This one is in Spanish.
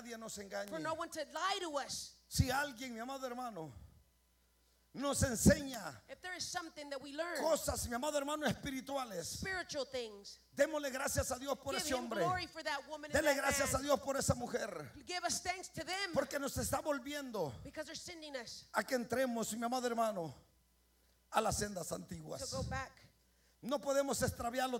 nadie nos engañe. for no one to lie to us. Si alguien, mi amado hermano, nos enseña If there is something that we learn, cosas, mi amado hermano, espirituales, spiritual things, démosle gracias a Dios por give ese him hombre. glory for that woman and Dele that gracias a man. Dios por esa mujer, Give us thanks to them porque nos está volviendo because they're sending us a que entremos, mi amado hermano, a las sendas to antiguas. go back. No podemos extraviarlo